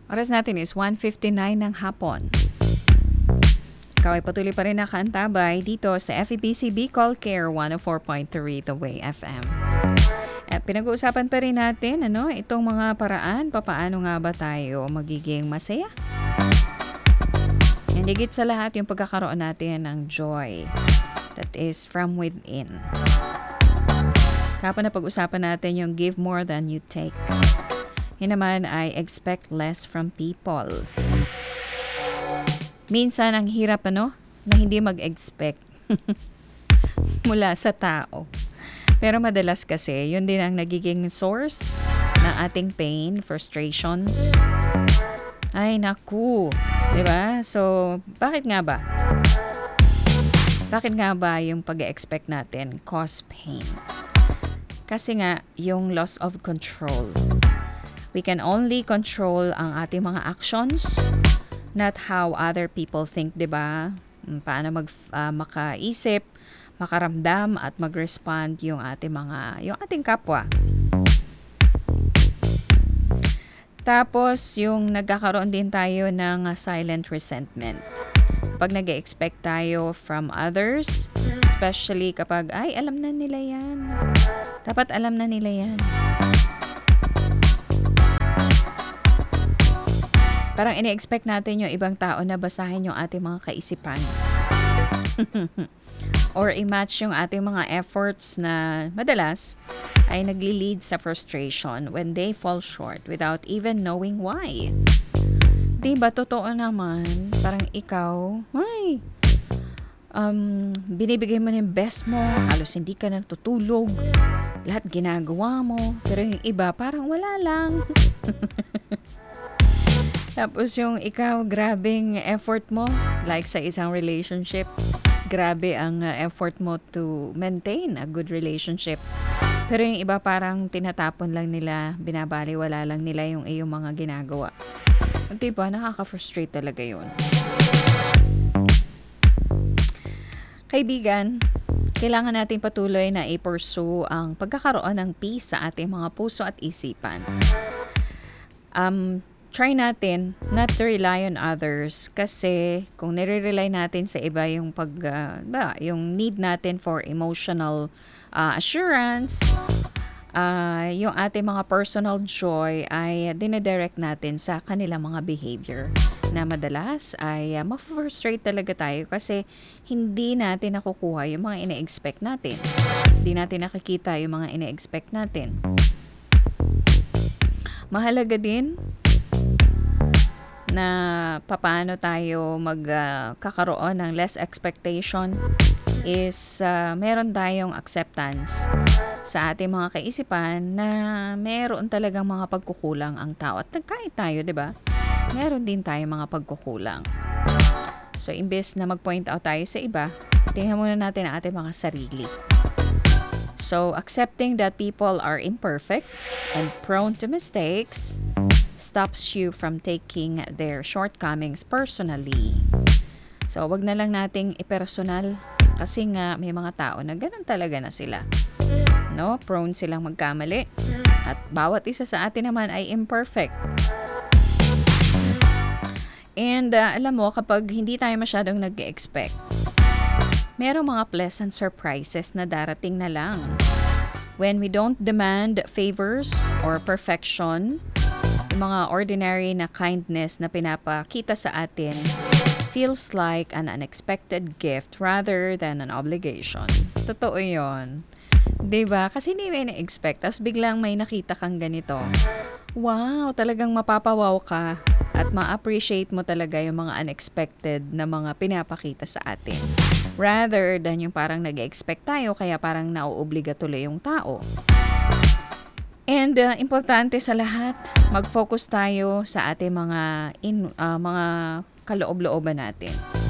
Oras natin is 1:59 ng hapon. Ikaw ay patuloy pa rin nakaantabay dito sa FEBC Bicol Care 104.3 The Way FM. At pinag-uusapan pa rin natin itong mga paraan, papaano nga ba tayo magiging masaya? And higit sa lahat yung pagkakaroon natin ng joy that is from within. Kapag napag-usapan natin yung give more than you take. Yun naman ay expect less from people. Minsan ang hirap na hindi mag-expect mula sa tao. Pero madalas kasi, yun din ang nagiging source ng ating pain, frustrations. Ay naku, 'di ba? So, bakit nga ba? Bakit nga ba yung pag-expect natin cause pain? Kasi nga, yung loss of control. We can only control ang ating mga actions, not how other people think, 'di ba? Paano makaisip, makaramdam at mag-respond yung ating kapwa. Tapos yung nagkakaroon din tayo ng silent resentment. Pag nag-expect tayo from others, especially kapag alam na nila 'yan. Dapat alam na nila 'yan. Parang ini-expect natin yung ibang tao na basahin yung ating mga kaisipan. Or i-match yung ating mga efforts na madalas ay nagli-lead sa frustration when they fall short without even knowing why. Diba, totoo naman, parang ikaw, binibigay mo na yung best mo, halos hindi ka natutulog, lahat ginagawa mo, pero yung iba parang wala lang. Tapos yung ikaw, grabing effort mo, like sa isang relationship, grabe ang effort mo to maintain a good relationship. Pero yung iba parang tinatapon lang nila, binabaliwala lang nila yung iyong mga ginagawa. Diba, nakaka-frustrate talaga yun. Kaibigan, kailangan natin patuloy na i-pursue ang pagkakaroon ng peace sa ating mga puso at isipan. Try natin not to rely on others kasi kung nire-rely natin sa iba yung yung need natin for emotional assurance, yung ating mga personal joy ay dinidirect natin sa kanilang mga behavior na madalas ay ma-frustrate talaga tayo kasi hindi natin nakukuha yung mga ine-expect natin. Hindi natin nakikita yung mga ine-expect natin. Mahalaga din na paano tayo magkakaroon ng less expectation is meron tayong acceptance sa ating mga kaisipan na meron talagang mga pagkukulang ang tao. At kahit tayo, 'di ba? Meron din tayong mga pagkukulang. So, imbes na mag-point out tayo sa iba, tingnan muna natin ang ating mga sarili. So, accepting that people are imperfect and prone to mistakes stops you from taking their shortcomings personally. So, wag na lang nating ipersonal kasi nga may mga tao na ganun talaga na sila. No? Prone silang magkamali at bawat isa sa atin naman ay imperfect. And alam mo, kapag hindi tayo masyadong nag-expect, merong mga pleasant surprises na darating na lang. When we don't demand favors or perfection, yung mga ordinary na kindness na pinapakita sa atin feels like an unexpected gift rather than an obligation. Totoo yun. Diba? Kasi hindi mo na-expect. Tapos biglang may nakita kang ganito. Wow, talagang mapapawaw ka at ma-appreciate mo talaga yung mga unexpected na mga pinapakita sa atin. Rather than yung parang nag-expect tayo kaya parang nauobliga tuloy yung tao. And importante sa lahat, mag-focus tayo sa ating mga kaloob-looban natin.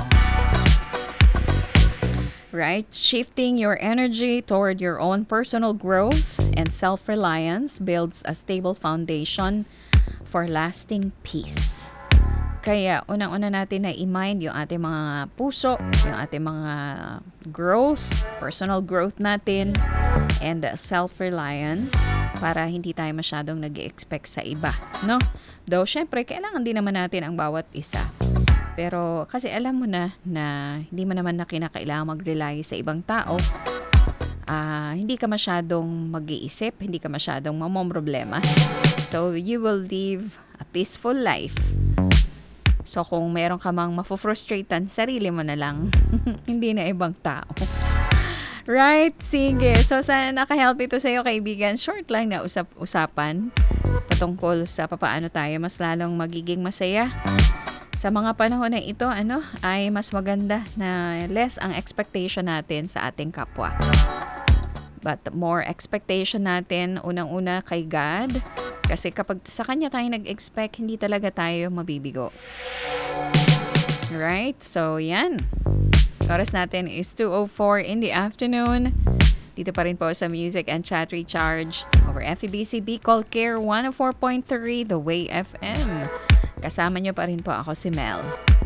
Right? Shifting your energy toward your own personal growth and self-reliance builds a stable foundation for lasting peace. Kaya unang-una natin na i-mind yung ating mga puso, yung ating mga growth, personal growth natin, and self-reliance para hindi tayo masyadong nag-expect sa iba, no? Though, syempre, kailangan din naman natin ang bawat isa. Pero, kasi alam mo na hindi mo naman na kinakailangan mag-rely sa ibang tao. Hindi ka masyadong mag-iisip, hindi ka masyadong mamomroblema. So, you will live a peaceful life. So, kung meron ka mang mafufrustratean, sarili mo na lang. Hindi na ibang tao. Right? Sige. So, sana naka-help ito sa'yo, kaibigan. Short lang na usapan patungkol sa papaano tayo mas lalong magiging masaya. Sa mga panahon na ito, ay mas maganda na less ang expectation natin sa ating kapwa. But more expectation natin, unang-una kay God. Kasi kapag sa Kanya tayo nag-expect, hindi talaga tayo mabibigo. Right? So, yan. Oras natin is 2:04 in the afternoon. Dito pa rin po sa Music and Chat Recharged over FEBC Bicol Care 104.3 The Way FM. Kasama nyo pa rin po ako si Mel.